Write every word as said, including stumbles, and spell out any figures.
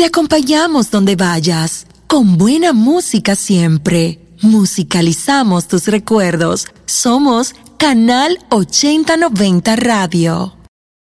Te acompañamos donde vayas, con buena música siempre. Musicalizamos tus recuerdos. Somos Canal ochenta noventa Radio.